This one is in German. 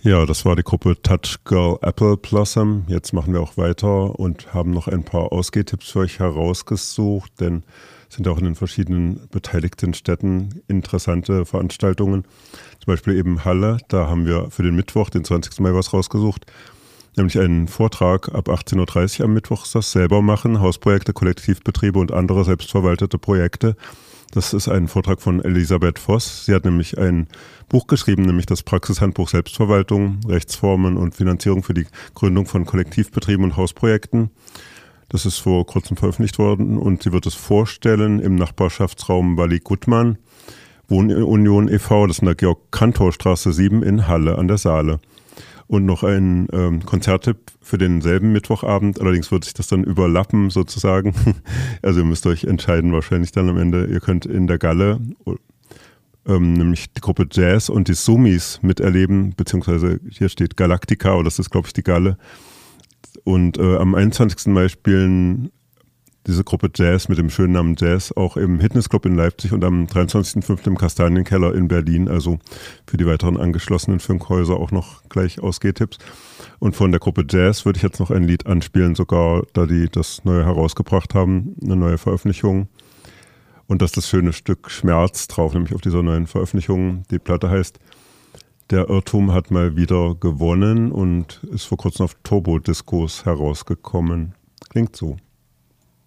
Ja, das war die Gruppe Touch Girl Apple Blossom. Jetzt machen wir auch weiter und haben noch ein paar Ausgehtipps für euch herausgesucht, denn es sind auch in den verschiedenen beteiligten Städten interessante Veranstaltungen. Zum Beispiel eben Halle, da haben wir für den Mittwoch, den 20. Mai, was rausgesucht. Nämlich einen Vortrag ab 18.30 Uhr am Mittwoch ist das selber machen, Hausprojekte, Kollektivbetriebe und andere selbstverwaltete Projekte. Das ist ein Vortrag von Elisabeth Voss. Sie hat nämlich ein Buch geschrieben, nämlich das Praxishandbuch Selbstverwaltung, Rechtsformen und Finanzierung für die Gründung von Kollektivbetrieben und Hausprojekten. Das ist vor kurzem veröffentlicht worden und sie wird es vorstellen im Nachbarschaftsraum Walli-Gutmann, Wohnunion e.V., das ist in der Georg-Cantor-Straße 7 in Halle an der Saale. Und noch ein Konzerttipp für denselben Mittwochabend. Allerdings wird sich das dann überlappen sozusagen. Also ihr müsst euch entscheiden wahrscheinlich dann am Ende. Ihr könnt in der Galle nämlich die Gruppe Jazz und die Sumis miterleben, beziehungsweise hier steht Galactica, oder das ist glaube ich die Galle. Und am 21. Mai spielen diese Gruppe Jazz mit dem schönen Namen Jazz auch im Hitnessclub in Leipzig und am 23.05. im Kastanienkeller in Berlin. Also für die weiteren angeschlossenen Funkhäuser auch noch gleich Ausgehtipps. Und von der Gruppe Jazz würde ich jetzt noch ein Lied anspielen, sogar da die das Neue herausgebracht haben, eine neue Veröffentlichung. Und da ist das schöne Stück Schmerz drauf, nämlich auf dieser neuen Veröffentlichung. Die Platte heißt Der Irrtum hat mal wieder gewonnen und ist vor kurzem auf Turbo-Discos herausgekommen. Klingt so.